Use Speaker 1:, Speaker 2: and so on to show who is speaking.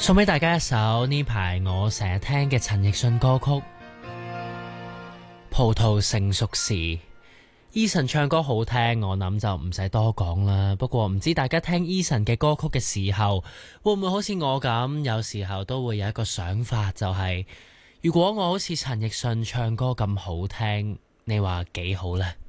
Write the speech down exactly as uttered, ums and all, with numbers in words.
Speaker 1: 送俾大家一首呢排我成日聽嘅陳奕迅歌曲《葡萄成熟時》。Eason 唱歌好聽，我諗就唔使多講啦。不過唔知大家聽 Eason 嘅歌曲嘅時候，會唔會好似我咁，有時候都會有一個想法，就係如果我好似陳奕迅唱歌咁好聽，你話幾好呢？